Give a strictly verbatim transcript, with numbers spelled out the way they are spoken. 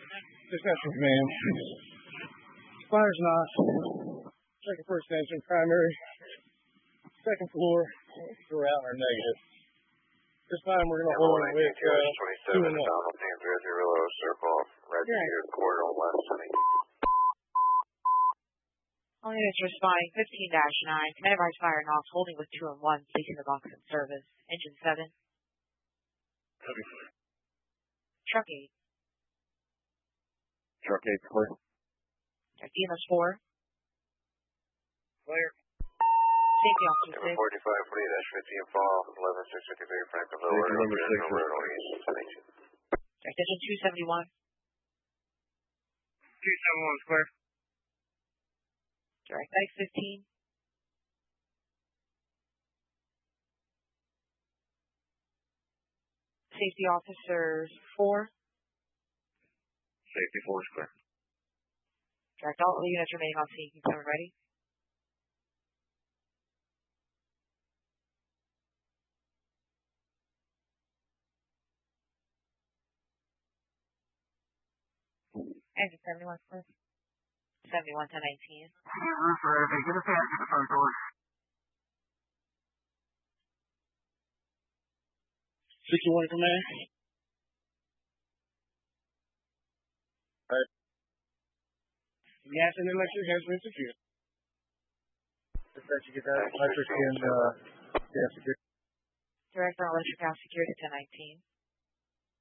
Discussion, ma'am. Fire's not. Second, first engine, primary. Second floor, we're out our negative. This time we're going to hold it with uh, two and one. Donald James Red Zero Circle, Red Zero Quarter West, honey. All units responding fifteen dash nine. Command advise fire and off, holding with two and one, placing the box in service. Engine seven. Truck eight. Truck eight, clear. D M S four. Clear. Safety officer six. Number forty-five, fleet, dash fifteen, fall, eleven six fifty-three, Franklin, Lower, number six, East, Engine two seventy-one. two seventy-one is clear. Direct X fifteen. Safety officers four. Safety four is clear. Direct all units remaining on scene. Can come ready. Engine seventy-one clear. seventy-one to nineteen. Roof ready. Give us the answer to the front door. sixty-one command. Alright. Gas and electric has been secured. Dispatch, you get that electric and uh, gas secured. Direct on electric house secured to ten nineteen.